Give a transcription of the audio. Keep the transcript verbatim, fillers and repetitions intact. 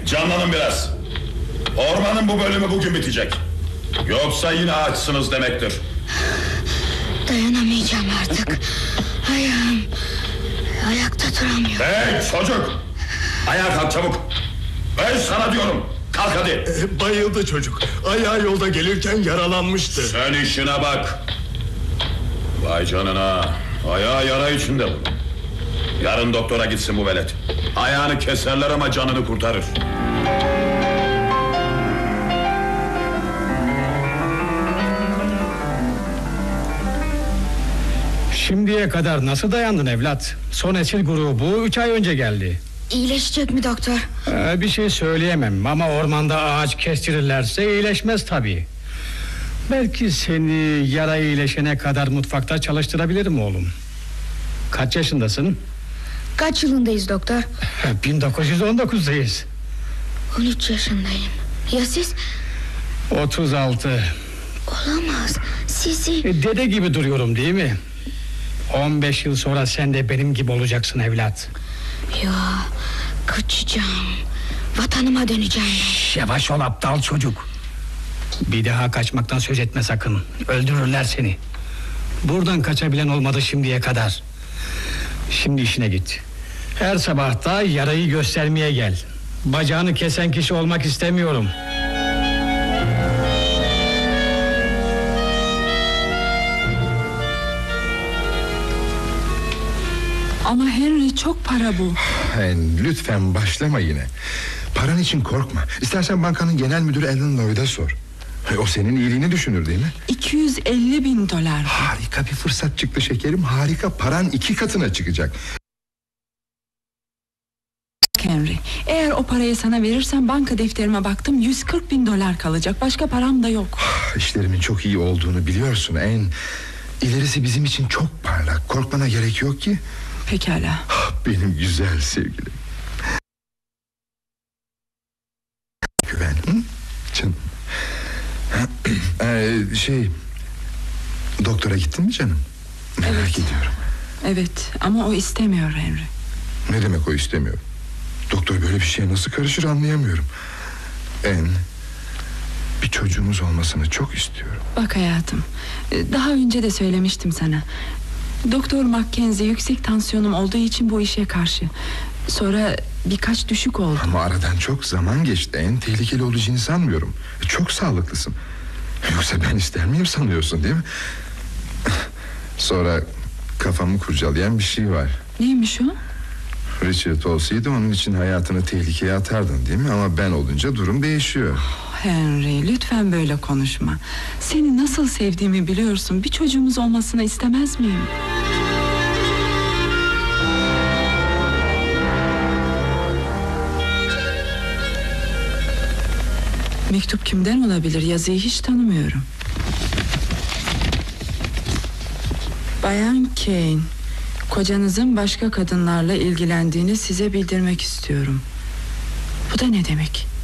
Canlanın biraz. Ormanın bu bölümü bugün bitecek. Yoksa yine açsınız demektir. Dayanamayacağım artık. Ayağım ayakta duramıyorum. Hey çocuk, ayağa kalk çabuk. Ben sana diyorum, kalk hadi. e, Bayıldı çocuk. Ayağı yolda gelirken yaralanmıştı. Sen işine bak. Vay canına, ayağı yara içinde bu. Yarın doktora gitsin bu velet. Ayağını keserler ama canını kurtarır. Şimdiye kadar nasıl dayandın evlat? Son esir grubu üç ay önce geldi. İyileşecek mi doktor? Ee, bir şey söyleyemem ama ormanda ağaç kestirirlerse iyileşmez tabii. Belki seni yara iyileşene kadar mutfakta çalıştırabilirim oğlum. Kaç yaşındasın? Kaç yılındayız doktor? bin dokuz yüz on dokuzdayız. on üç yaşındayım. Ya siz? otuz altı. Olamaz. Sizi... E, dede gibi duruyorum değil mi? on beş yıl sonra sen de benim gibi olacaksın evlat. Ya kaçacağım. Vatanıma döneceğim ben. Şş, yavaş ol aptal çocuk. Bir daha kaçmaktan söz etme sakın. Öldürürler seni. Buradan kaçabilen olmadı şimdiye kadar. Şimdi işine git. Her sabah da yarayı göstermeye gel. Bacağını kesen kişi olmak istemiyorum. Ama Henry çok para bu. Hen, lütfen başlama yine. Paran için korkma. İstersen bankanın genel müdürü Alan Lloyd'a sor. O senin iyiliğini düşünür değil mi? iki yüz elli bin dolar. Harika bir fırsat çıktı şekerim. Harika, paran iki katına çıkacak. Henry, eğer o parayı sana verirsem banka defterime baktım, yüz kırk bin dolar kalacak. Başka param da yok. İşlerimin çok iyi olduğunu biliyorsun en. İlerisi bizim için çok parlak. Korkmana gerek yok ki. Pekala. Benim güzel sevgilim. Güven. Hı? Canım. ee, şey doktora gittin mi canım? Merak Evet. ediyorum. Evet, ama o istemiyor Henry. Ne demek o istemiyor? Doktor böyle bir şeye nasıl karışır anlayamıyorum. En, bir çocuğumuz olmasını çok istiyorum. Bak hayatım, daha önce de söylemiştim sana. Doktor Mackenzie yüksek tansiyonum olduğu için bu işe karşı. Sonra birkaç düşük oldu. Ama aradan çok zaman geçti. En tehlikeli olacağını sanmıyorum. Çok sağlıklısın. Yoksa ben ister miyim sanıyorsun değil mi? Sonra kafamı kurcalayan bir şey var. Neymiş o? Richard olsaydı onun için hayatını tehlikeye atardın değil mi? Ama ben olunca durum değişiyor. Henry, lütfen böyle konuşma. Seni nasıl sevdiğimi biliyorsun. Bir çocuğumuz olmasını istemez miyim? Mektup kimden olabilir? Yazıyı hiç tanımıyorum. Bayan Kane, kocanızın başka kadınlarla ilgilendiğini size bildirmek istiyorum. Bu da ne demek?